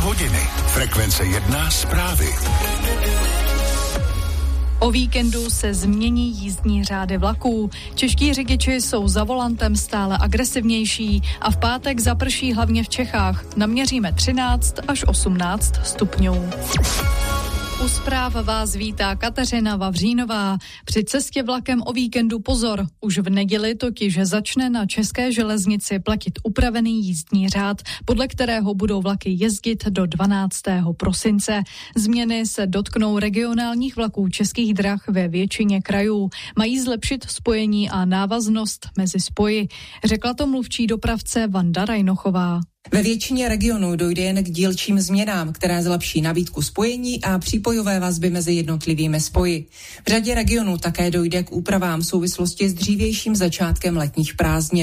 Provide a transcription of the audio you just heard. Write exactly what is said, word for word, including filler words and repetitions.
hodiny. Frekvence jedna zprávy. O víkendu se změní jízdní řády vlaků. Čeští řidiči jsou za volantem stále agresivnější a v pátek zaprší hlavně v Čechách. Naměříme třináct až osmnáct stupňů. U zpráv vás vítá Kateřina Vavřínová. Při cestě vlakem o víkendu pozor. Už v neděli totiž začne na České železnici platit upravený jízdní řád, podle kterého budou vlaky jezdit do dvanáctého prosince. Změny se dotknou regionálních vlaků Českých drah ve většině krajů. Mají zlepšit spojení a návaznost mezi spoji. Řekla to mluvčí dopravce Vanda Rajnochová. Ve většině regionů dojde jen k dílčím změnám, které zlepší nabídku spojení a přípojové vazby mezi jednotlivými spoji. V řadě regionů také dojde k úpravám v souvislosti s dřívějším začátkem letních prázdnin.